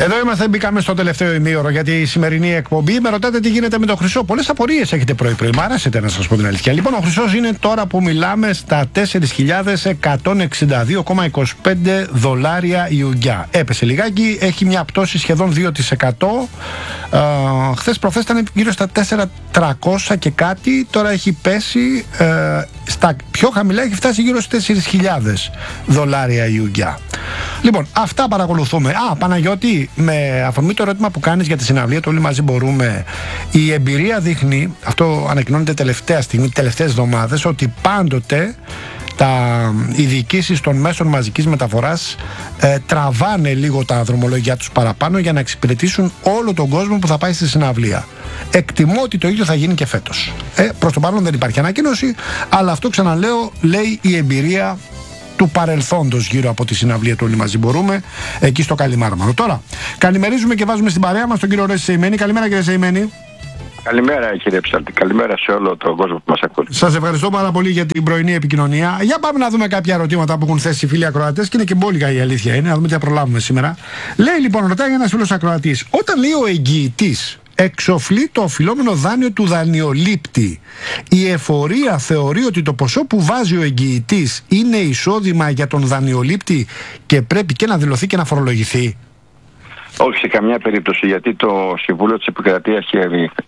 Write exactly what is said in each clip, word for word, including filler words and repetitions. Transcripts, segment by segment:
Εδώ είμαστε, μπήκαμε στο τελευταίο ημίωρο για τη σημερινή εκπομπή. Με ρωτάτε τι γίνεται με τον Χρυσό. Πολλές απορίες έχετε πρωί-πρωί. Μ' αρέσετε να σας πω την αλήθεια. Λοιπόν, ο Χρυσός είναι τώρα που μιλάμε στα τέσσερις χιλιάδες εκατόν εξήντα δύο κόμμα είκοσι πέντε δολάρια η ουγγιά. Έπεσε λιγάκι, έχει μια πτώση σχεδόν δύο τοις εκατό. Ε, χθες προχθές ήταν γύρω στα τέσσερα χιλιάδες τριακόσια και κάτι. Τώρα έχει πέσει ε, στα πιο χαμηλά, έχει φτάσει γύρω στις τέσσερις χιλιάδες δολάρια η ουγγιά. Λοιπόν, αυτά παρακολουθούμε. Α, Παναγιώτη, με αφορμή το ερώτημα που κάνεις για τη συναυλία του Όλοι Μαζί Μπορούμε, η εμπειρία δείχνει, αυτό ανακοινώνεται τελευταία στιγμή, τελευταίες εβδομάδες, ότι πάντοτε τα, οι διοικήσεις των μέσων μαζικής μεταφοράς ε, τραβάνε λίγο τα δρομολόγια τους παραπάνω για να εξυπηρετήσουν όλο τον κόσμο που θα πάει στη συναυλία. Εκτιμώ ότι το ίδιο θα γίνει και φέτος. Ε, προς το παρόν δεν υπάρχει ανακοίνωση, αλλά αυτό, ξαναλέω, λέει η εμπειρία του παρελθόντος γύρω από τη συναυλία του Όλοι Μαζί Μπορούμε, εκεί στο Καλιμάρμαρο. Τώρα, καλημερίζουμε και βάζουμε στην παρέα μας τον κύριο Ρέση Σεϊμένη. Καλημέρα, κύριε Σεϊμένη. Καλημέρα, κύριε Ψαλτή. Καλημέρα σε όλο τον κόσμο που μας ακούει. Σας ευχαριστώ πάρα πολύ για την πρωινή επικοινωνία. Για πάμε να δούμε κάποια ερωτήματα που έχουν θέσει οι φίλοι ακροατές, και είναι και μπόλικα η αλήθεια είναι, να δούμε τι θα προλάβουμε σήμερα. Λέει λοιπόν, ρωτάει ένας φίλος ακροατής, όταν λέει ο εγγυητής εξοφλεί το οφειλόμενο δάνειο του δανειολήπτη, η εφορία θεωρεί ότι το ποσό που βάζει ο εγγυητής είναι εισόδημα για τον δανειολήπτη και πρέπει και να δηλωθεί και να φορολογηθεί? Όχι σε καμιά περίπτωση, γιατί το Συμβούλιο της Επικρατείας και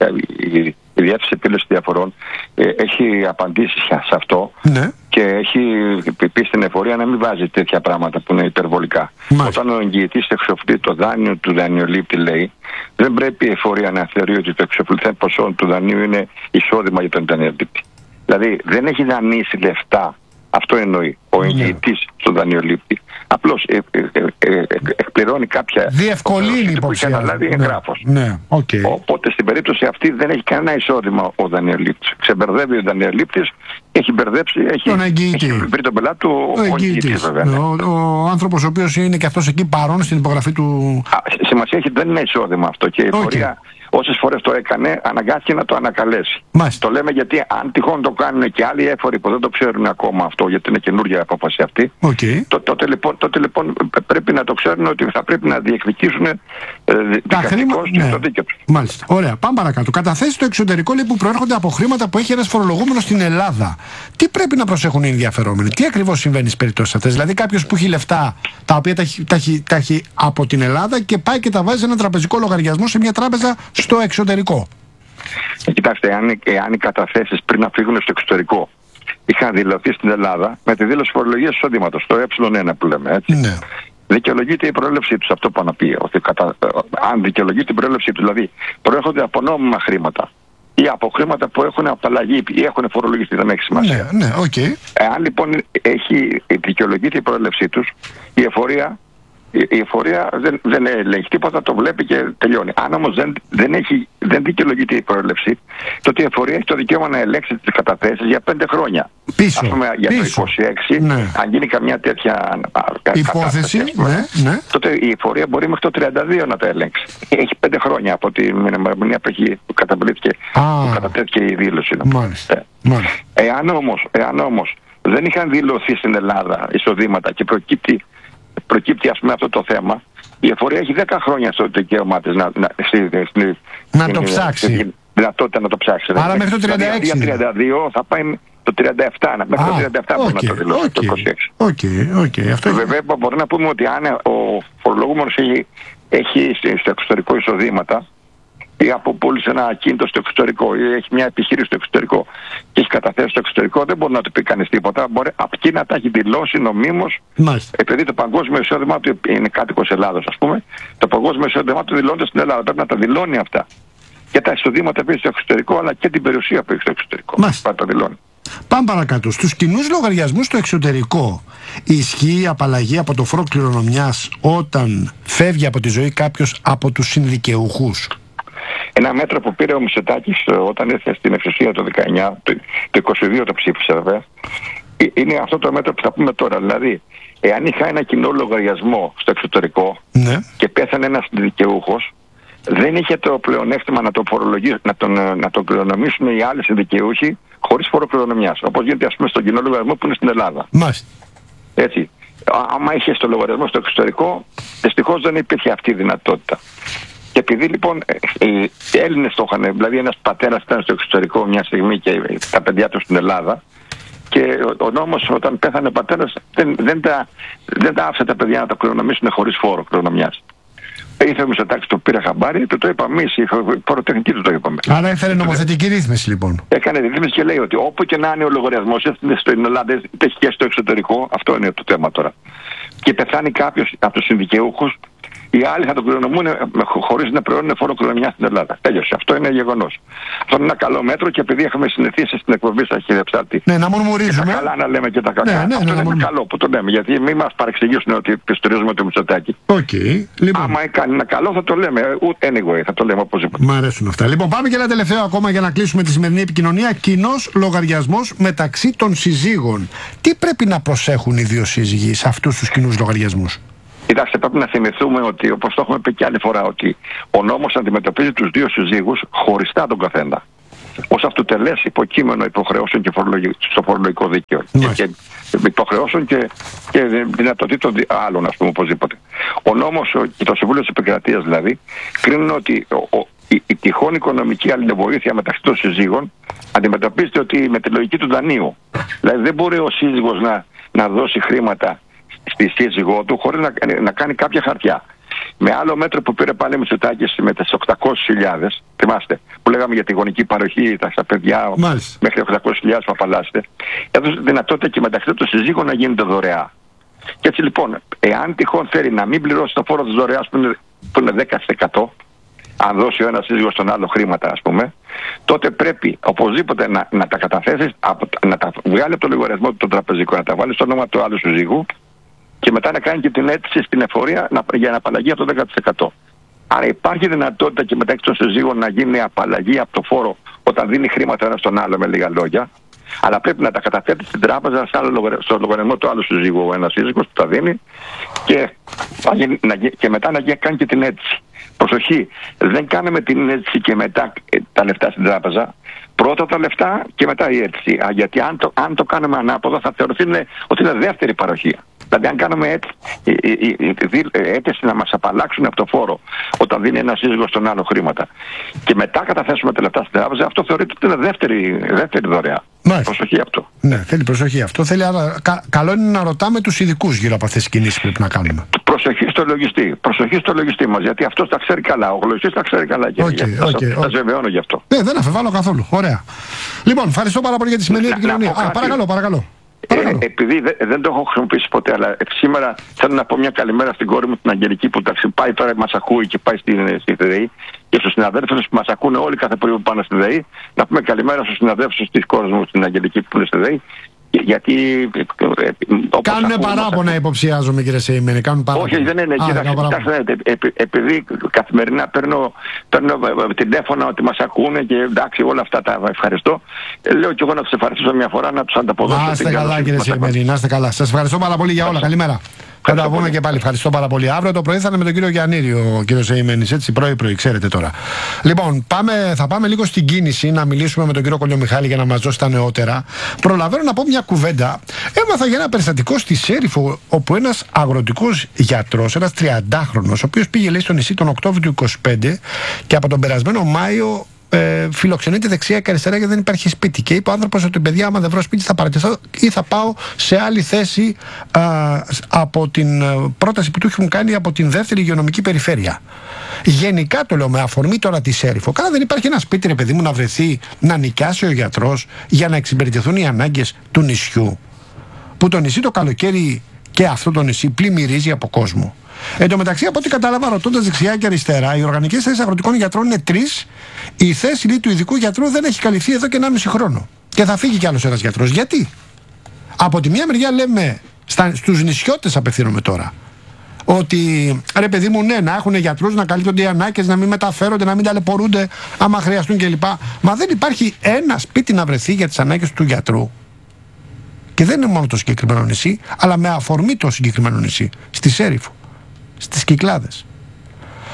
η Διεύθυνση Επίλυσης Διαφορών έχει απαντήσει σε αυτό, ναι, και έχει πει στην εφορία να μην βάζει τέτοια πράγματα που είναι υπερβολικά. Μάλιστα. Όταν ο εγγυητής εξοφλεί το δάνειο του δανειολήπτη, λέει, δεν πρέπει η εφορία να θεωρεί ότι το εξοφληθέν ποσό του δανείου είναι εισόδημα για τον δανειολήπτη. Δηλαδή δεν έχει δανείσει λεφτά. Αυτό εννοεί ο εγγυητής, yeah, στον δανειολήπτη. Απλώς ε, ε, ε, ε, εκπληρώνει κάποια διευκολύνει που είχε αναλάβει εγγράφος. Ναι, okay. Οπότε στην περίπτωση αυτή δεν έχει κανένα εισόδημα ο δανειολήπτης. Ξεμπερδεύει ο δανειολήπτης, έχει μπερδέψει, έχει, έχει βρει τον πελάτη του ο, ο εγγυητής. Ο, ο άνθρωπος ο οποίος είναι και αυτός εκεί παρόν στην υπογραφή του. Α, σημασία έχει, δεν είναι εισόδημα αυτό, και η okay. εφορία όσες φορές το έκανε, αναγκάστηκε να το ανακαλέσει. Μάλιστα. Το λέμε γιατί αν τυχόν το κάνουν και άλλοι έφοροι που δεν το ξέρουν ακόμα αυτό, γιατί είναι καινούργια απόφαση αυτή, okay. το, τότε, λοιπόν, τότε λοιπόν πρέπει να το ξέρουν ότι θα πρέπει να διεκδικήσουν ε, δικαστικώς ναι. το δίκαιο τους. Μάλιστα. Ωραία. Πάμε παρακάτω. Καταθέσεις στο εξωτερικό, λέει, που προέρχονται από χρήματα που έχει ένας φορολογούμενος στην Ελλάδα. Τι πρέπει να προσέχουν οι ενδιαφερόμενοι? Τι ακριβώς συμβαίνει στις περιπτώσεις αυτές? Δηλαδή κάποιος που έχει λεφτά τα οποία τα έχει, τα, έχει, τα έχει από την Ελλάδα και πάει και τα βάζει σε ένα τραπεζικό λογαριασμό σε μια τράπεζα στο εξωτερικό. Ε, κοιτάξτε, εάν, εάν οι καταθέσεις πριν να φύγουν στο εξωτερικό είχαν δηλωθεί στην Ελλάδα με τη δήλωση φορολογίας εισοδήματος, το ε ένα που λέμε, έτσι. Ναι. Δικαιολογείται η προέλευσή τους, αυτό που να πει. Ότι κατα... αν δικαιολογείται η προέλευσή τους, δηλαδή προέρχονται από νόμιμα χρήματα ή από χρήματα που έχουν απαλλαγή ή έχουν φορολογηθεί, δεν έχει σημασία. Ναι, ναι, okay. Εάν λοιπόν έχει δικαιολογείται η προέλευσή τους, η εφορία Η εφορία δεν, δεν ελέγχει τίποτα, το βλέπει και τελειώνει. Αν όμως δεν, δεν, έχει, δεν δικαιολογείται η προέλευση, τότε η εφορία έχει το δικαίωμα να ελέγξει τις καταθέσεις για πέντε χρόνια. Πίσω. Ας πούμε για πίσω. το είκοσι έξι, ναι, αν γίνει καμιά τέτοια υπόθεση, ναι, ναι, τότε η εφορία μπορεί μέχρι το τριάντα δύο να τα ελέγξει. Έχει πέντε χρόνια από την ημερομηνία που, που κατατέθηκε η δήλωση. Μάλιστα. Μάλιστα. Εάν όμως, εάν όμως δεν είχαν δηλωθεί στην Ελλάδα εισοδήματα και προκύπτει προκύπτει ας πούμε αυτό το θέμα, η εφορία έχει δέκα χρόνια στο δικαίωμά της να, να, στη, στη, να στη, το ψάξει. Στη δυνατότητα να το ψάξει. Άρα δηλαδή, μέχρι το τριάντα έξι. Δηλαδή, τριάντα δύο θα πάει το τριάντα επτά. Μέχρι ah, το τριάντα επτά μπορεί okay, να το δηλώσει okay, το είκοσι έξι. Okay, okay, αυτό βέβαια μπορεί να πούμε ότι αν ο φορολογούμενος έχει, έχει στο εξωτερικό εισοδήματα ή αποπούλησε ένα ακίνητο στο εξωτερικό ή έχει μια επιχείρηση στο εξωτερικό και έχει καταθέσει στο εξωτερικό, δεν μπορεί να του πει κανείς τίποτα. Μπορεί απ' να τα έχει δηλώσει νομίμως, επειδή το παγκόσμιο εισόδημά του είναι κάτοικος Ελλάδος, ας πούμε. Το παγκόσμιο εισόδημά του δηλώνεται στην Ελλάδα. Πρέπει να τα δηλώνει αυτά. Και τα εισοδήματα που έχει στο εξωτερικό, αλλά και την περιουσία που έχει στο εξωτερικό. Μάλιστα. Πρέπει να τα δηλώνει. Πάμε παρακάτω. Στους κοινούς λογαριασμούς στο εξωτερικό ισχύει η απαλλαγή από το φόρο κληρονομιάς όταν φεύγει από τη ζωή κάποιος από τους συνδικαιούχους? Ένα μέτρο που πήρε ο Μητσοτάκης όταν ήρθε στην εξουσία το δεκαεννιά, το είκοσι δύο το ψήφισε βέβαια, είναι αυτό το μέτρο που θα πούμε τώρα. Δηλαδή, εάν είχα ένα κοινό λογαριασμό στο εξωτερικό, ναι, και πέθανε ένας δικαιούχος, δεν είχε το πλεονέκτημα να, το να, τον, να τον κληρονομήσουν οι άλλοι δικαιούχοι χωρίς φόρο κληρονομιάς. Όπως γίνεται ας πούμε στον κοινό λογαριασμό που είναι στην Ελλάδα. Μάλιστα. Έτσι. άμα είχε το λογαριασμό στο εξωτερικό, δυστυχώς δεν υπήρχε αυτή η δυνατότητα. Και επειδή λοιπόν οι Έλληνες το είχαν, δηλαδή ένας πατέρας ήταν στο εξωτερικό μια στιγμή και τα παιδιά του στην Ελλάδα, και ο νόμος όταν πέθανε ο πατέρας δεν, δεν, τα, δεν τα άφησε τα παιδιά να τα κληρονομήσουν χωρίς φόρο κληρονομιάς. Ήρθε ο Μητσοτάκης, το πήρα χαμπάρι, του το είπαμε εμείς, η φοροτεχνική του το είπαμε. Άρα έφερε νομοθετική ρύθμιση λοιπόν. Έκανε ρύθμιση και λέει ότι όπου και να είναι ο λογαριασμός, είτε στην Ελλάδα είτε και στο εξωτερικό, αυτό είναι το θέμα τώρα. Και πεθάνει κάποιος από τους συνδικαιούχους, οι άλλοι θα το κληρονομούν χωρίς να πληρώνουν φόρο κληρονομιά στην Ελλάδα. Τέλειωσε. Αυτό είναι γεγονός. Αυτό είναι ένα καλό μέτρο και επειδή έχουμε συνηθίσει στην εκπομπή στα χειραψάτη. Ναι, να μουρμουρίζουμε. Τα καλά να λέμε και τα κακά. Ναι, ναι, αυτό ναι, είναι ναι, καλό που το λέμε. Γιατί μην μας παρεξηγήσουν ότι πιστορίζουμε το Μητσοτάκη. Okay, λοιπόν. Άμα κάνει ένα καλό θα το λέμε. Ούτε anyway, θα το λέμε οπωσδήποτε. Μ' αρέσουν αυτά. Λοιπόν, πάμε και ένα τελευταίο ακόμα για να κλείσουμε τη σημερινή επικοινωνία. Κοινός λογαριασμός μεταξύ των συζύγων. Τι πρέπει να προσέχουν οι δύο σύζυγοι σε αυτούς τους κοινούς λογαριασμούς? Κοιτάξτε, πρέπει να θυμηθούμε ότι, όπως το έχουμε πει και άλλη φορά, ότι ο νόμος αντιμετωπίζει τους δύο συζύγους χωριστά τον καθένα. Ως αυτοτελές υποκείμενο υποχρεώσεων και στο φορολογικό δίκαιο. Και, και υποχρεώσεων και, και δυνατοτήτων άλλων, ας πούμε, οπωσδήποτε. Ο νόμος και το Συμβούλιο της Επικρατείας δηλαδή κρίνουν ότι ο, ο, η, η τυχόν οικονομική αλληλοβοήθεια μεταξύ των συζύγων αντιμετωπίζεται ότι με τη λογική του δανείου. Δηλαδή δεν μπορεί ο σύζυγος να, να δώσει χρήματα στη σύζυγό του χωρίς να, να κάνει κάποια χαρτιά. Με άλλο μέτρο που πήρε πάλι Μητσοτάκης με τις οκτακόσιες χιλιάδες, θυμάστε, που λέγαμε για τη γονική παροχή στα παιδιά Μάλιστα. μέχρι οκτακόσιες χιλιάδες που απαλλάσσεται, έδωσε δυνατότητα και μεταξύ των συζύγων να γίνεται δωρεά. Και έτσι λοιπόν, εάν τυχόν θέλει να μην πληρώσει το φόρο της δωρεάς που είναι, που είναι δέκα τοις εκατό, αν δώσει ο ένας σύζυγος στον άλλο χρήματα, ας πούμε, τότε πρέπει οπωσδήποτε να, να τα καταθέσεις, να τα βγάλει από το λογαριασμό του τραπεζικό, να τα βάλει στο όνομα του άλλου συζύγου και μετά να κάνει και την αίτηση στην εφορία να, για να απαλλαγή από το δέκα τοις εκατό. Άρα υπάρχει δυνατότητα και μεταξύ των συζύγων να γίνει απαλλαγή από το φόρο όταν δίνει χρήματα ένα στον άλλο, με λίγα λόγια. Αλλά πρέπει να τα καταθέτει στην τράπεζα, στο λογαριασμό του άλλου συζύγου, ο ένας σύζυγος που τα δίνει και, και μετά να κάνει και την αίτηση. Προσοχή, δεν κάνουμε την αίτηση και μετά τα λεφτά στην τράπεζα. Πρώτα τα λεφτά και μετά η αίτηση. Α, γιατί αν το, αν το κάνουμε ανάποδα θα θεωρηθεί ότι είναι δεύτερη παροχή. Δηλαδή αν κάνουμε αίτηση, αίτηση να μας απαλλάξουν από το φόρο όταν δίνει ένα σύζυγο στον άλλο χρήματα και μετά καταθέσουμε τα λεφτά στην τράπεζα, αυτό θεωρείται ότι είναι δεύτερη, δεύτερη δωρεά. Ναι. Προσοχή αυτό. Ναι, θέλει προσοχή αυτό. Θέλει, αλλά, κα, καλό είναι να ρωτάμε τους ειδικούς γύρω από αυτές τις κινήσεις που πρέπει να κάνουμε. Προσοχή στο λογιστή. Προσοχή στο λογιστή μας, γιατί αυτός τα ξέρει καλά. Ο λογιστής τα ξέρει καλά. Και okay, θα okay, σας βεβαιώνω γι' αυτό. Ναι, δεν αφεβάλλω καθόλου. Ωραία. Λοιπόν, ευχαριστώ πάρα πολύ για τη σημερινή επικοινωνία. Α, παρακαλώ, παρακαλώ. Ε, επειδή δε, δεν το έχω χρησιμοποιήσει ποτέ, αλλά σήμερα θέλω να πω μια καλημέρα στην κόρη μου την Αγγελική που ταξιπάει τώρα, μας ακούει και πάει στη, στη ΔΕΗ, και στους συναδέλφους που μας ακούνε όλοι κάθε πρωί που πάνε στη ΔΕΗ. Να πούμε καλημέρα στους συναδέλφους της κόρης μου την Αγγελική που είναι στη ΔΕΗ. Γιατί. Κάνουν παράπονα, μας... υποψιάζομαι, κύριε Σεϊμένη. Κάνουν παράπονα. Όχι, δεν είναι. Κοιτάξτε, επει, επειδή καθημερινά παίρνω, παίρνω τηλέφωνα ότι μας ακούνε και εντάξει, όλα αυτά τα ευχαριστώ. Λέω κι εγώ να τους ευχαριστήσω μια φορά, να τους ανταποδώσω. Να είστε καλά, κύριε Σεϊμένη. Να είστε καλά. Σας ευχαριστώ πάρα πολύ για όλα. Καλημέρα. Θα τα πούμε και πάλι. Ευχαριστώ πάρα πολύ. Αύριο το πρωί θα είναι με τον κύριο Γιαννίδη, ο κύριο Σεϊμένης, έτσι πρωί-πρωί, ξέρετε τώρα. Λοιπόν, πάμε, θα πάμε λίγο στην κίνηση να μιλήσουμε με τον κύριο Κολιομιχάλη για να μας δώσει τα νεότερα. Προλαβαίνω να πω μια κουβέντα. Έμαθα για ένα περιστατικό στη Σέριφο, όπου ένας αγροτικός γιατρός, ένας τριαντάχρονος, ο οποίος πήγε λέει στο νησί τον Οκτώβριο του είκοσι πέντε και από τον περασμένο Μάιο. Ε, φιλοξενείται δεξιά και αριστερά γιατί δεν υπάρχει σπίτι. Και είπε ο άνθρωπος ότι παιδιά, άμα δεν βρω σπίτι, θα παρατηθώ ή θα πάω σε άλλη θέση α, από την πρόταση που του έχουν κάνει από την δεύτερη υγειονομική περιφέρεια. Γενικά το λέω με αφορμή τώρα τη Σέριφο. Καλά, δεν υπάρχει ένα σπίτι, ρε παιδί μου, να βρεθεί να νοικιάσει ο γιατρός για να εξυπηρετηθούν οι ανάγκες του νησιού. Που το νησί το καλοκαίρι και αυτό το νησί πλημμυρίζει από κόσμο. Εν τω μεταξύ, από ό,τι κατάλαβα, ρωτώντας δεξιά και αριστερά, οι οργανικές θέσεις αγροτικών γιατρών είναι τρεις. Η θέση λέει, του ειδικού γιατρού δεν έχει καλυφθεί εδώ και ενάμιση χρόνο. Και θα φύγει κι άλλος ένας γιατρός. Γιατί? Από τη μία μεριά λέμε, στα, στους νησιώτες απευθύνομαι τώρα, ότι ρε παιδί μου, ναι, να έχουν γιατρούς, να καλύπτονται οι ανάγκες, να μην μεταφέρονται, να μην ταλαιπωρούνται άμα χρειαστούν κλπ. Μα δεν υπάρχει ένα σπίτι να βρεθεί για τις ανάγκες του γιατρού. Και δεν είναι μόνο το συγκεκριμένο νησί, αλλά με αφορμή το συγκεκριμένο νησί, στη Σέριφο, στις Κυκλάδες.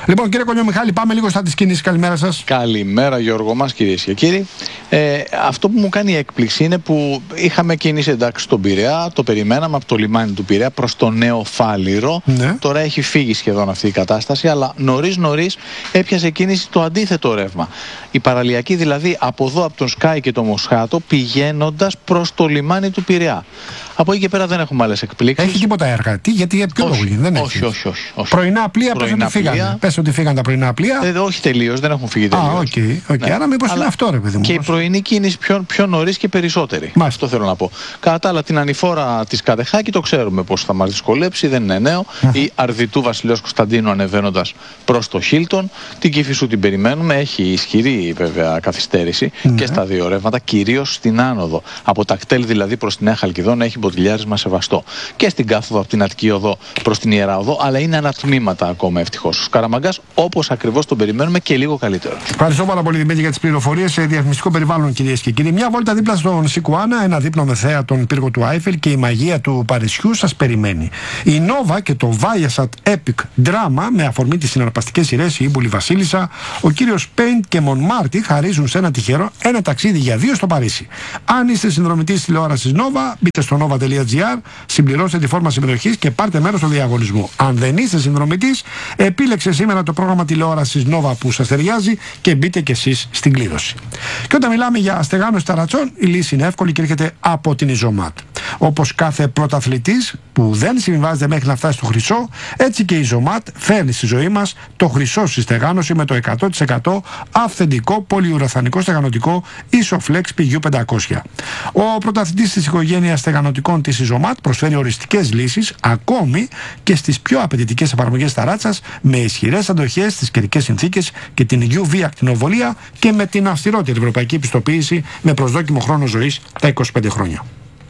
Λοιπόν, κύριε Κονιομιχάλη, πάμε λίγο στα της κίνησης. Καλημέρα σας. Καλημέρα, Γιώργο μας, κυρίες και κύριοι. Ε, αυτό που μου κάνει έκπληξη είναι που είχαμε κίνηση, εντάξει, στον Πειραιά, το περιμέναμε από το λιμάνι του Πειραιά προς το Νέο Φάληρο. Ναι. Τώρα έχει φύγει σχεδόν αυτή η κατάσταση, αλλά νωρίς νωρίς έπιασε κίνηση το αντίθετο ρεύμα. Η παραλιακή δηλαδή από εδώ, από τον Σκάι και το Μοσχάτο, πηγαίνοντας προς το λιμάνι του Πειραιά. Από εκεί και πέρα δεν έχουμε άλλες εκπλήξεις. Έχει τίποτα έργα? Τι, γιατί για ποιο λόγο δεν έχει? Όχι, όχι, όχι, όχι. Πρωινά πλοία, πες ότι φύγανε. Πες ότι φύγαν τα πρωινά πλοία. Ε, όχι τελείως, δεν έχουν φύγει τελείως. Α, οκ. Okay, okay. Ναι. Άρα μήπως είναι αυτό, ρε παιδί μου. Και η πρωινή κίνηση πιο, πιο νωρίς και περισσότερη. Μάλιστα. Αυτό θέλω να πω. Κατά τα άλλα, την ανηφόρα της Κατεχάκη το ξέρουμε πώς θα μας δυσκολέψει, δεν είναι νέο. Uh-huh. Η Αρδιτού Βασιλέως Κωνσταντίνου ανεβαίνοντας προς το Χίλτον. Την Κηφισού την περιμένουμε. Έχει ισχυρή βέβαια καθυστέρηση uh-huh. και στα δύο ρεύματα, κυρίως στην άνοδο. Από τα κτέλ δηλαδή προς την Νέα Χαλκιδόνα έχει μποτιλιάρισμα σεβαστό. Και στην κάθοδο από την Αττική Οδό προς την Ιερά Οδό, αλλά είναι ανατμήματα ακόμα ευτυχώς. Ο Σκαραμαγκάς, όπως ακριβώς τον περιμένουμε, και λίγο καλύτερο. Ευχαριστώ πάρα πολύ, Δημήτρη, για τις πληροφορίες. Σε διαφημιστικό περιβάλλον, κυρίες και κύριοι. Μια βόλτα δίπλα στον Σικουάνα, ένα δείπνο με θέα τον πύργο του Άιφελ και η μαγεία του Παρισιού σας περιμένει. Η Νόβα και το Viasat Epic Drama, με αφορμή τις συναρπαστικές σειρές Η Ήμπουλη Βασίλισσα, ο κύριος Πέιντ και Μονμάρτι χαρίζουν σε ένα τυχερό ένα ταξίδι για δύο στο Παρίσι. Αν είστε συνδρομητής τηλεόρασης Νόβα, μπείτε στο nova τελεία gr, συμπληρώστε τη φόρμα συμμετοχής και πάρτε μέρος στο διαγωνισμό. Αν δεν είστε συνδρομητής, επίλεξε σήμερα το πρόγραμμα τηλεόρασης Νόβα που σας ταιριάζει και μπείτε κι εσείς στην κλήρωση. Και όταν μιλάμε για στεγάνωση ταρατσών, η λύση είναι εύκολη και έρχεται από την Ιζωμάτ. Όπως κάθε πρωταθλητής που δεν συμβιβάζεται μέχρι να φτάσει στο χρυσό, έτσι και η Ιζωμάτ φέρνει στη ζωή μας το χρυσό στη στεγάνωση με το εκατό τοις εκατό αυθεντικό πολυουραθανικό στεγανοτικό Isoflex πι γιου πεντακόσια. Ο πρωταθλητής της οικογένειας στεγανοτικών της Ιζωμάτ προσφέρει οριστικές λύσεις ακόμη και στις πιο απαιτητικές εφαρμογές ταράτσας, με ισχυρές αντοχές στις καιρικές συνθήκες και την γιου βι ακτινοβολία και με την αυστηρότερη ευρωπαϊκή πιστοποίηση με προσδόκιμο χρόνο ζωής τα είκοσι πέντε χρόνια.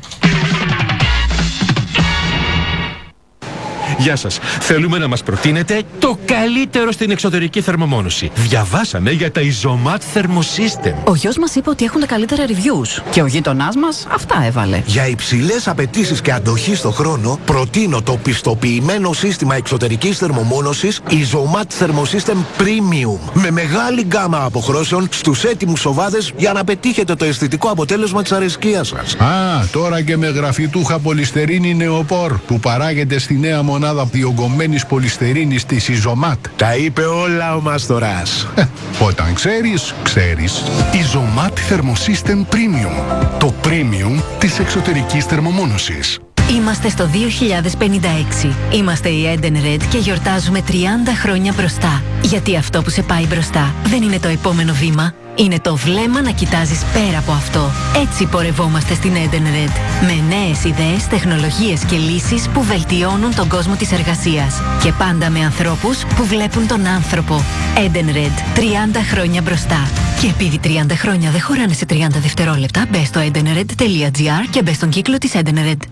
Γεια σας. Θέλουμε να μας προτείνετε το καλύτερο στην εξωτερική θερμομόνωση. Διαβάσαμε για τα Isomat Thermosystem. Ο γιος μας είπε ότι έχουν τα καλύτερα reviews και ο γείτονάς μας αυτά έβαλε. Για υψηλές απαιτήσεις και αντοχή στο χρόνο, προτείνω το πιστοποιημένο σύστημα εξωτερικής θερμομόνωσης Isomat Thermosystem Premium. Με μεγάλη γκάμα αποχρώσεων στους έτοιμους σοβάδες για να πετύχετε το αισθητικό αποτέλεσμα της αρεσκίας σας. Α, τώρα και με γραφιτούχα πολυστερίνη νεοπόρ που παράγεται στη νέα μονάδα διογκωμένης πολυστερίνης της Isomat. Τα είπε όλα ο Μάστορας. Ε, όταν ξέρεις, ξέρεις. Isomat Thermosystem Premium. Το premium της εξωτερικής θερμομόνωσης. Είμαστε στο δύο χιλιάδες πενήντα έξι. Είμαστε η Edenred και γιορτάζουμε τριάντα χρόνια μπροστά. Γιατί αυτό που σε πάει μπροστά δεν είναι το επόμενο βήμα. Είναι το βλέμμα να κοιτάζεις πέρα από αυτό. Έτσι πορευόμαστε στην Edenred. Με νέες ιδέες, τεχνολογίες και λύσεις που βελτιώνουν τον κόσμο της εργασίας. Και πάντα με ανθρώπους που βλέπουν τον άνθρωπο. Edenred. τριάντα χρόνια μπροστά. Και επειδή τριάντα χρόνια δεν χωράνε σε τριάντα δευτερόλεπτα, μπες στο edenred τελεία gr και μπες στον κύκλο της Edenred.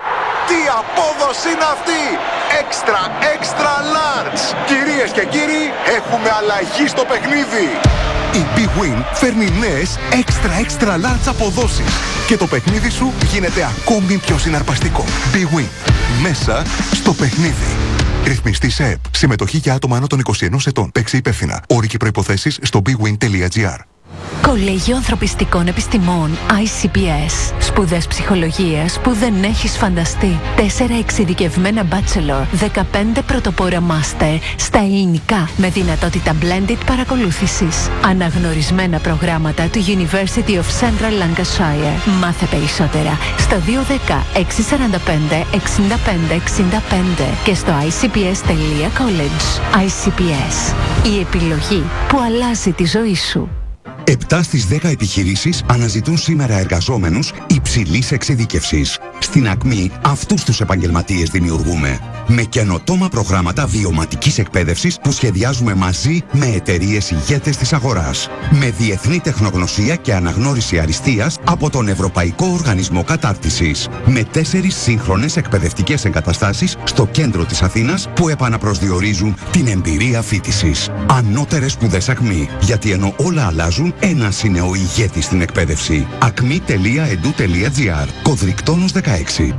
Τι απόδοση είναι αυτή! Extra, extra large! Κυρίες και κύριοι, έχουμε αλλαγή στο παιχνίδι! Η Big Win φέρνει νέες extra, extra large αποδόσεις και το παιχνίδι σου γίνεται ακόμη πιο συναρπαστικό. Big Win. Μέσα στο παιχνίδι. Ρυθμιστή ΣΕΕΠ. Συμμετοχή για άτομα άνω των είκοσι ενός ετών. Παίξε υπεύθυνα. Όροι και προϋποθέσεις στο big win τελεία gr. Κολέγιο Ανθρωπιστικών Επιστημών άι σι πι ες. Σπουδές ψυχολογίας που δεν έχεις φανταστεί. Τέσσερα εξειδικευμένα bachelor, δεκαπέντε πρωτοπόρα master στα ελληνικά με δυνατότητα blended παρακολούθησης. Αναγνωρισμένα προγράμματα του University of Central Lancashire. Μάθε περισσότερα στο δύο ένα μηδέν έξι τέσσερα πέντε εξήντα πέντε εξήντα πέντε και στο άι σι πι ες τελεία college. άι σι πι ες. Η επιλογή που αλλάζει τη ζωή σου. επτά στις δέκα επιχειρήσεις αναζητούν σήμερα εργαζόμενους υψηλής εξειδίκευσης. Στην Ακμή αυτούς τους επαγγελματίες δημιουργούμε. Με καινοτόμα προγράμματα βιωματικής εκπαίδευσης που σχεδιάζουμε μαζί με εταιρείες ηγέτες της αγοράς. Με διεθνή τεχνογνωσία και αναγνώριση αριστείας από τον Ευρωπαϊκό Οργανισμό Κατάρτισης. Με τέσσερις σύγχρονες εκπαιδευτικές εγκαταστάσεις στο κέντρο της Αθήνας που επαναπροσδιορίζουν την εμπειρία φοιτησης. Ανώτερες σπουδές Ακμή. Γιατί ενώ όλα αλλάζουν, ένας είναι ο ηγέτης στην εκπαίδευση. ακμή τελεία e d u τελεία g r. Κωδρικτόνος δεκαέξι.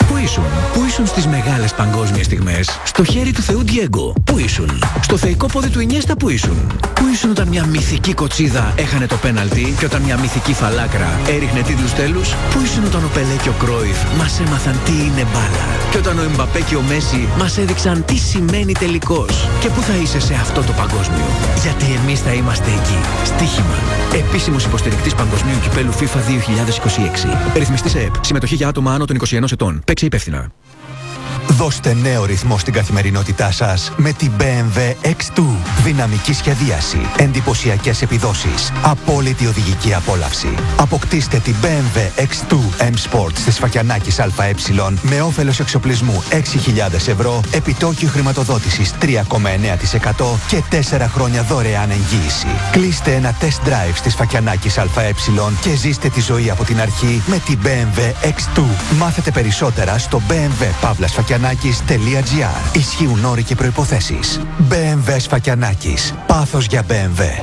Πού ήσουν? Πού ήσουν στις μεγάλες παγκόσμιες στιγμές? Στο χέρι του Θεού Ντιέγκο. Πού ήσουν? Στο θεϊκό πόδι του Ινιέστα. Πού ήσουν? Πού ήσουν όταν μια μυθική κοτσίδα έχανε το πέναλτι και όταν μια μυθική φαλάκρα έριχνε τίτλους τέλους? Πού ήσουν όταν ο Πελέ και ο Κρόιφ μας έμαθαν τι είναι μπάλα? Και όταν ο Εμπαπέ και ο Μέση μας έδειξαν τι σημαίνει τελικός? Και πού θα είσαι σε αυτό το παγκόσμιο? Γιατί εμείς θα είμαστε εκεί. Στοίχημα. Επίσημος υποστηρικτής Παγκοσμίου Κυπέλου FIFA δύο χιλιάδες είκοσι έξι. Ρυθμιστής ΕΕΠ. Συμμετοχή για άτομα άνω των είκοσι ενός ετών. Παίξε υπεύθυνα. Δώστε νέο ρυθμό στην καθημερινότητά σας με την μπι εμ ντάμπλιου εξ δύο. Δυναμική σχεδίαση, εντυπωσιακές επιδόσεις, απόλυτη οδηγική απόλαυση. Αποκτήστε την μπι εμ ντάμπλιου εξ δύο M Sport στη Σφακιανάκης ΑΕ με όφελος εξοπλισμού έξι χιλιάδες ευρώ, επιτόκιο χρηματοδότησης τρία κόμμα εννέα τοις εκατό και τέσσερα χρόνια δωρεάν εγγύηση. Κλείστε ένα test drive στη Σφακιανάκης ΑΕ και ζήστε τη ζωή από την αρχή με την μπι εμ ντάμπλιου εξ δύο. Μάθετε περισσότερα στο μπι εμ ντάμπλιου παύλα Σφακιανάκης τελεία τζι άρ. Ισχύουν όροι και προϋποθέσεις. μπι εμ ντάμπλιου Σφακιανάκης. Πάθος για μπι εμ ντάμπλιου.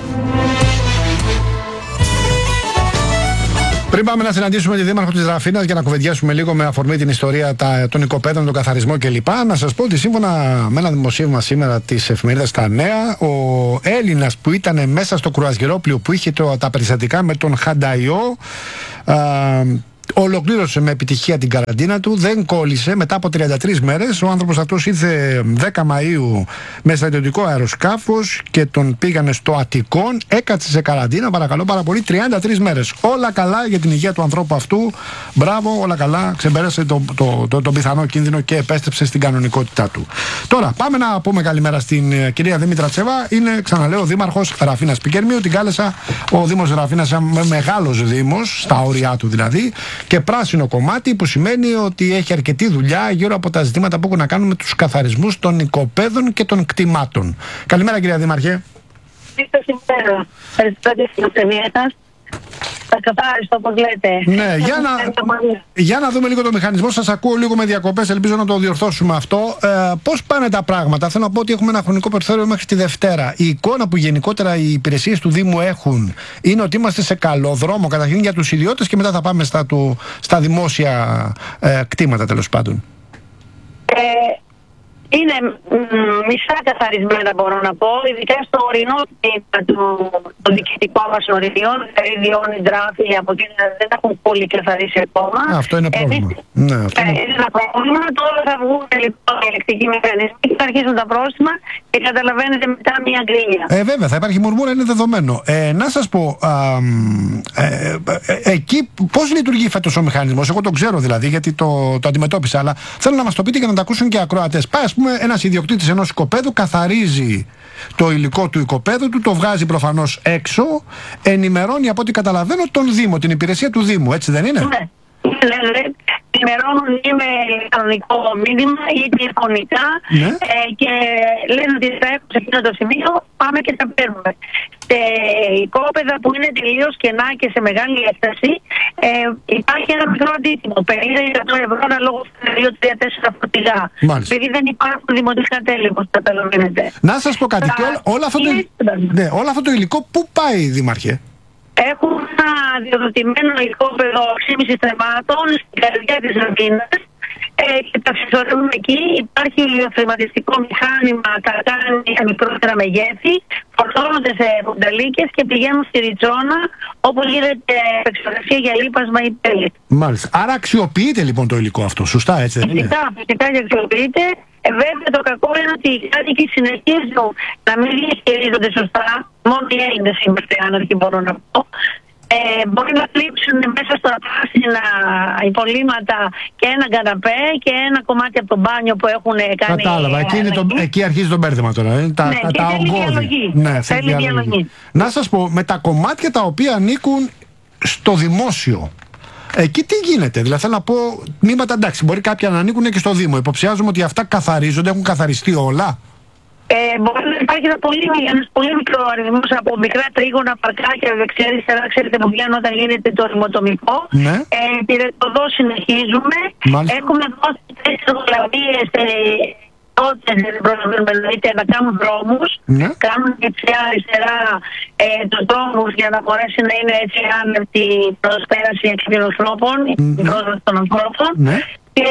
Πριν πάμε να συναντήσουμε τη Δήμαρχο της Ραφίνας για να κουβεντιάσουμε λίγο με αφορμή την ιστορία τα, των οικοπαίδων, τον καθαρισμό κλπ. Να σας πω ότι σύμφωνα με ένα δημοσίευμα σήμερα της εφημερίδας Τα Νέα, ο Έλληνας που ήταν μέσα στο κρουαζιερόπλοιο που είχε το, τα περιστατικά με τον Χανταϊό, α, ολοκλήρωσε με επιτυχία την καραντίνα του, δεν κόλλησε μετά από τριάντα τρεις μέρες. Ο άνθρωπος αυτός ήρθε δέκα Μαΐου με στρατιωτικό αεροσκάφος και τον πήγανε στο Αττικόν, έκατσε σε καραντίνα, παρακαλώ πάρα πολύ, τριάντα τρεις μέρες. Όλα καλά για την υγεία του ανθρώπου αυτού. Μπράβο, όλα καλά. Ξεπέρασε τον το, το, το πιθανό κίνδυνο και επέστρεψε στην κανονικότητά του. Τώρα, πάμε να πούμε καλημέρα στην κυρία Δήμητρα Τσέβα. Είναι, ξαναλέω, δήμαρχος Ραφίνας Πικερμίου. Την κάλεσα ο Δήμος Ραφίνας, μεγάλος δήμος, στα όρια του δηλαδή. Και πράσινο κομμάτι, που σημαίνει ότι έχει αρκετή δουλειά γύρω από τα ζητήματα που έχουν να κάνουν με τους καθαρισμούς των οικοπαίδων και των κτημάτων. Καλημέρα, κυρία Δήμαρχε. Καλημέρα. Ευχαριστώ για την ευκαιρία σας. Καθάριστο, όπως λέτε. Ναι, για να, για να δούμε λίγο το μηχανισμό. Σας ακούω λίγο με διακοπές, ελπίζω να το διορθώσουμε αυτό. Ε, πώς πάνε τα πράγματα? Θέλω να πω ότι έχουμε ένα χρονικό περιθώριο μέχρι τη Δευτέρα. Η εικόνα που γενικότερα οι υπηρεσίες του Δήμου έχουν είναι ότι είμαστε σε καλό δρόμο, καταρχήν για τους ιδιώτες, και μετά θα πάμε στα, του, στα δημόσια ε, κτήματα, τέλος πάντων. Ε, είναι μ, μισά καθαρισμένα, μπορώ να πω, ειδικά στο ορεινό τμήμα του το διοικητικό μας οριών, δηλαδή Διόνυ, Ντράφη, από εκεί δεν έχουν πολύ καθαρίσει ακόμα. Α, αυτό είναι πρόβλημα. Εμείς, ναι, αυτό είναι... είναι ένα πρόβλημα. Τώρα θα βγουν λοιπόν οι ελεκτικοί μηχανισμοί και θα αρχίσουν τα πρόστιμα και καταλαβαίνετε μετά μια γκρίνια. Ε, βέβαια, θα υπάρχει μουρμούρα, είναι δεδομένο. Ε, να σας πω, α, ε, ε, ε, εκεί πώς λειτουργεί φέτος ο μηχανισμός? Εγώ τον ξέρω δηλαδή, γιατί το, το αντιμετώπισα, αλλά θέλω να μας το πείτε και να τα ακούσουν και οι ακροατές. Πάει, ας πούμε, ένας ιδιοκτήτης ενός οικοπαίδου, καθαρίζει το υλικό του οικοπαίδου του, το βγάζει προφανώς έξω, ενημερώνει, από ό,τι καταλαβαίνω, τον Δήμο, την υπηρεσία του Δήμου, έτσι δεν είναι? Ναι, ναι, ναι. Ενημερώνουν ή με κανονικό μήνυμα ή τηλεφωνικά, ναι. ε, και λένε ότι θα έχουν σε εκείνο το σημείο, πάμε και τα παίρνουμε. Σε οικόπεδα που είναι τελείως κενά και σε μεγάλη έκταση, ε, υπάρχει ένα μικρό αντίτιμο, πενήντα ευρώ αναλόγω στα δύο τρία τέσσερα φορτηγά. Επειδή δεν υπάρχουν δημοτικά τέλη, όπως καταλαβαίνετε. Να σας πω κάτι, και όλα, όλα, αυτό το, ναι, όλο αυτό το υλικό πού πάει, Δήμαρχε? Έχουν ένα διοδοτημένο οικόπεδο οξύμιση θεμάτων στην καρδιά της Ραφίνας, ε, και τα συσσωρεύουμε εκεί. Υπάρχει χρηματιστικό μηχάνημα, κατάνει σε μικρότερα μεγέθη, φορτώνονται σε πονταλίκες και πηγαίνουν στη Ριτσόνα, όπου γίνεται επεξεργασία για λίπασμα ή τέλη. Μάλιστα. Άρα αξιοποιείται λοιπόν το υλικό αυτό, σωστά, έτσι δεν είναι? Φυσικά, φυσικά και αξιοποιείται. Ε, βέβαια το κακό είναι ότι οι κάτοικοι συνεχίζουν να μην διαχειρίζονται σωστά. Μόνο οι Έλληνες είμαστε άναρχοι, μπορώ να πω. Ε, μπορεί να κλείψουν μέσα στα πράσινα υπολείμματα και ένα καναπέ και ένα κομμάτι από το μπάνιο που έχουν κάνει. Κατάλαβα. Εκεί, είναι το, εκεί αρχίζει το μπέρδεμα τώρα. Ε. Τα, ναι, τα, και τα θέλει διαλογή. Ναι, θέλει διαλογή. Να σας πω, με τα κομμάτια τα οποία ανήκουν στο δημόσιο, εκεί τι γίνεται? Δηλαδή θέλω να πω, τμήματα, εντάξει, μπορεί κάποια να ανήκουν και στο Δήμο. Υποψιάζομαι ότι αυτά καθαρίζονται, έχουν καθαριστεί όλα. Ε, μπορεί να υπάρχει ένα πολύ, ένας πολύ μικρό αριθμό από μικρά τρίγωνα, παρκάκια, δεξιά-αριστερά, ξέρετε που βγαίνουν όταν γίνεται το ρημοτομικό. Ναι. Ε, εδώ συνεχίζουμε. Μάλιστα. Έχουμε δώσει τρεις εργολαβίες, ε, τότε δεν προλαβαίνουμε είτε να κάνουν δρόμους, ναι. κάνουν δεξιά αριστερά ε, τους δρόμους για να μπορέσει να είναι έτσι άνετη η προσπέραση εξ των ανθρώπων, η πρόσβαση των ανθρώπων. Ναι. Και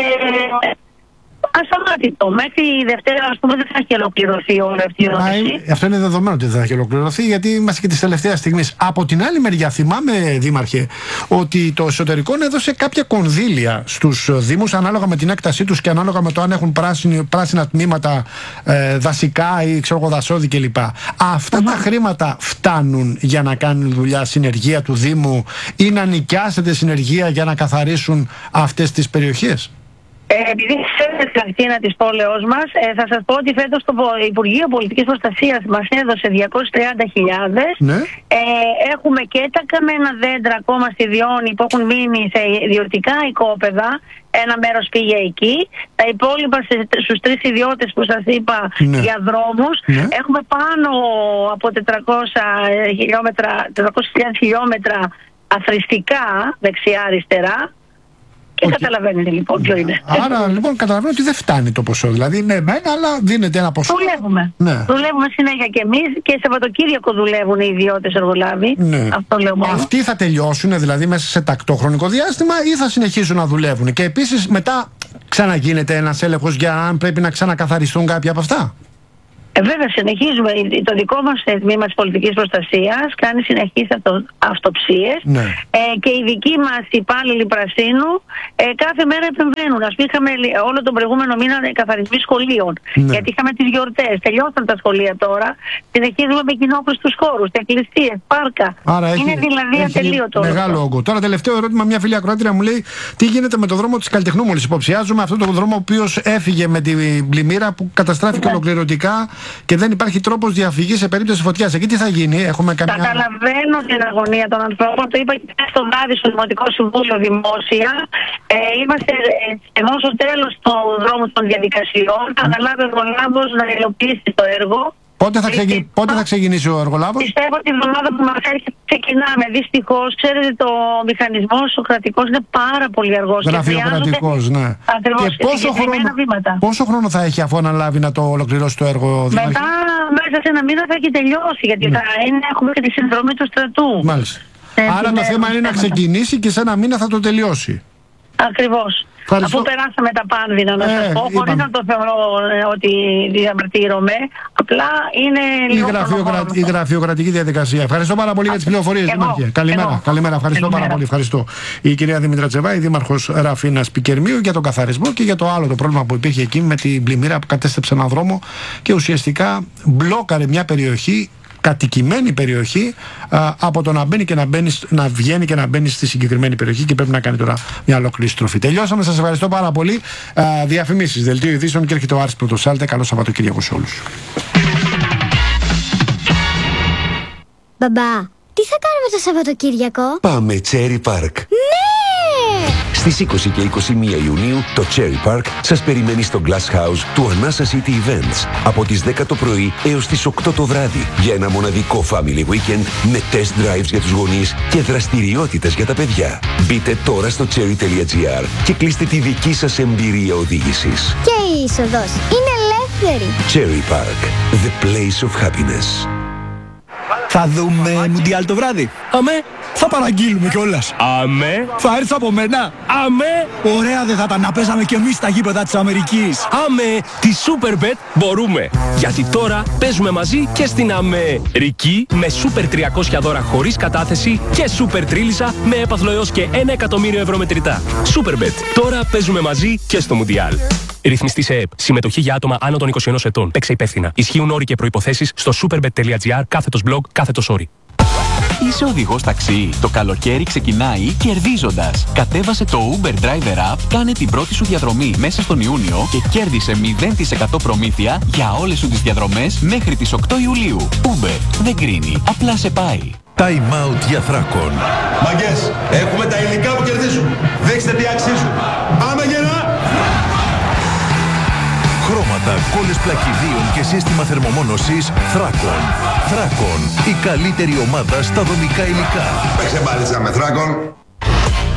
ασταμάτητο. Μέχρι η Δευτέρα, ας πούμε, δεν θα έχει ολοκληρωθεί όλη αυτή η ερώτηση. Αυτό είναι δεδομένο ότι δεν θα έχει ολοκληρωθεί, γιατί είμαστε και τη τελευταία στιγμή. Από την άλλη μεριά, θυμάμαι, Δήμαρχε, ότι το εσωτερικό έδωσε κάποια κονδύλια στους Δήμους ανάλογα με την έκτασή τους και ανάλογα με το αν έχουν πράσινη, πράσινα τμήματα, ε, δασικά ή ξέρω εγώ, δασόδη κλπ. Αυτά mm-hmm. τα χρήματα φτάνουν για να κάνουν δουλειά συνεργεία του Δήμου ή να νοικιάσετε συνεργεία για να καθαρίσουν αυτές τις περιοχές? Ε, επειδή ξέρετε την ακτίνα της πόλεως μας, ε, θα σας πω ότι φέτος το Υπουργείο Πολιτικής Προστασίας μας έδωσε διακόσιες τριάντα χιλιάδες. Ναι. Ε, έχουμε και τα καμένα δέντρα ακόμα στη Διόνη που έχουν μείνει σε ιδιωτικά οικόπεδα. Ένα μέρος πήγε εκεί. Τα υπόλοιπα στους τρεις ιδιώτες που σας είπα, ναι, για δρόμους. Ναι. Έχουμε πάνω από τετρακόσια χιλιόμετρα, τετρακόσιες χιλιάδες χιλιόμετρα αθρηστικά δεξιά-αριστερά. Και okay. καταλαβαίνετε λοιπόν ποιο είναι. Άρα λοιπόν καταλαβαίνω ότι δεν φτάνει το ποσό. Δηλαδή είναι μένα, αλλά δίνεται ένα ποσό. Δουλεύουμε. Ναι. Δουλεύουμε συνέχεια και εμείς και Σαββατοκύριακο δουλεύουν οι ιδιώτες εργολάβοι. Ναι. Αυτό λέω μόνο. Αυτοί θα τελειώσουν δηλαδή μέσα σε τακτό χρονικό διάστημα ή θα συνεχίσουν να δουλεύουν? Και επίσης μετά ξαναγίνεται ένας έλεγχος για αν πρέπει να ξανακαθαριστούν κάποια από αυτά? Ε, βέβαια, συνεχίζουμε. Το δικό μας τμήμα της πολιτικής προστασίας κάνει συνεχείς αυτο, αυτοψίες. Ναι. Ε, και οι δικοί μας υπάλληλοι πρασίνου ε, κάθε μέρα επεμβαίνουν. Ας πούμε, είχαμε όλο τον προηγούμενο μήνα καθαρισμοί σχολείων. Ναι. Γιατί είχαμε τις γιορτές. Τελειώσαν τα σχολεία τώρα. Συνεχίζουμε με κοινόχρηστους χώρους, εκκλησίες, πάρκα. Άρα είναι έχει, δηλαδή ατελείωτο. Μεγάλο όγκο. Τώρα, τελευταίο ερώτημα. Μια φίλη ακροάτρια μου λέει τι γίνεται με το δρόμο της Καλλιτεχνού. Μόλις υποψιάζουμε αυτό το δρόμο ο οποίος έφυγε με την πλημμύρα που καταστράφηκε, ναι, ολοκληρωτικά. Και δεν υπάρχει τρόπος διαφυγής σε περίπτωση φωτιάς. Εκεί τι θα γίνει? Έχουμε καμιά... Καταλαβαίνω την αγωνία των ανθρώπων. Το είπα και στο βράδυ στο Δημοτικό Συμβούλιο δημόσια. Ε, είμαστε ενώ στο τέλος του δρόμου των διαδικασιών. Θα αναλάβει ο εργολάβος να υλοποιήσει το έργο. Πότε θα, ξεκι... Πότε θα ξεκινήσει ο εργολάβος? Πιστεύω ότι την εβδομάδα που μας έρχεται ξεκινάμε. Δυστυχώς, ξέρετε, το μηχανισμός ο κρατικός είναι πάρα πολύ αργός. Γραφειοκρατικός, ναι. Ακριβώς. Και πόσο χρόνο, πόσο χρόνο θα έχει αφού αναλάβει να το ολοκληρώσει το έργο? Μετά, μέσα σε ένα μήνα θα έχει τελειώσει. Γιατί ναι, θα είναι, έχουμε και τη συνδρομή του στρατού. Μάλιστα. Ε, Άρα το θέμα είναι να ξεκινήσει και σε ένα μήνα θα το τελειώσει. Ακριβώς. Ευχαριστώ. Αφού περάσαμε τα πάνδυνα, να ε, σας πω, χωρίς να το θεωρώ ε, ότι διαμαρτύρομαι, απλά είναι λίγο... Η, γραφειοκρα... η γραφειοκρατική διαδικασία. Ευχαριστώ πάρα πολύ για τις πληροφορίες, Δήμαρχε. Καλημέρα. Εγώ. Καλημέρα. Ευχαριστώ Καλημέρα. πάρα πολύ. Ευχαριστώ. Η κυρία Δήμητρα Τσεβάη, Δήμαρχος Ραφίνας Πικερμίου, για τον καθαρισμό και για το άλλο το πρόβλημα που υπήρχε εκεί με την πλημμύρα που κατέστρεψε έναν δρόμο και ουσιαστικά μπλόκαρε μια περιοχή, κατοικημένη περιοχή, α, από το να μπαίνει και να, μπαίνει, να βγαίνει και να μπαίνει στη συγκεκριμένη περιοχή και πρέπει να κάνει τώρα μια ολόκληρη στροφή. Τελειώσαμε, σας ευχαριστώ πάρα πολύ. Α, διαφημίσεις, δελτίο ειδήσεων και έρχεται ο Άρης Πρωτοσάλτε. Καλό Σαββατοκύριακο σε όλους. Μπαμπά, τι θα κάνουμε το Σαββατοκύριακο? Πάμε Cherry Park. Ναι! Στις είκοσι και είκοσι μία Ιουνίου το Cherry Park σας περιμένει στο Glass House του Anasa City Events από τις δέκα το πρωί έως τις οκτώ το βράδυ για ένα μοναδικό family weekend με test drives για τους γονείς και δραστηριότητες για τα παιδιά. Μπείτε τώρα στο cherry τελεία gr και κλείστε τη δική σας εμπειρία οδήγησης. Και η είσοδος είναι ελεύθερη. Cherry Park, the place of happiness. Θα δούμε Μουντιάλ το βράδυ. Αμέ. Θα παραγγείλουμε κιόλας. Αμέ. Θα έρθει από μένα. Αμέ. Ωραία δεν θα ήταν να παίζαμε κι εμείς στα γήπεδα της Αμερικής. Αμέ. Τη Superbet μπορούμε. Γιατί τώρα παίζουμε μαζί και στην Αμερική με Super τριακόσια δώρα χωρίς κατάθεση και Super Τρίλισσα με έπαθλο έως και ένα εκατομμύριο ευρώ μετρητά. Superbet. Τώρα παίζουμε μαζί και στο Μουντιάλ. Ρυθμιστή σε ΕΕΠ. Συμμετοχή για άτομα άνω των είκοσι ενός ετών. Παίξε υπεύθυνα. Ισχύουν όροι και προϋποθέσεις στο superbet τελεία gr κάθετος blog κάθετος όρι. Είσαι οδηγός ταξί. Το καλοκαίρι ξεκινάει κερδίζοντας. Κατέβασε το Uber Driver App, κάνε την πρώτη σου διαδρομή μέσα στον Ιούνιο και κέρδισε μηδέν τοις εκατό προμήθεια για όλες σου τις διαδρομές μέχρι τις οκτώ Ιουλίου. Uber δεν κρίνει, απλά σε πάει. Time out για Θράκον. Μαγκές, έχουμε τα υλικά που κερδίζουν. Δείξτε τι αξίζουν. Πάμε γερά! Χρώματα, κόλλες πλακιδίων και σύστημα θερμομόνωσης Θράκον. Θράκον, η καλύτερη ομάδα στα δομικά υλικά. Παίξε μπάλιτσα με Θράκον.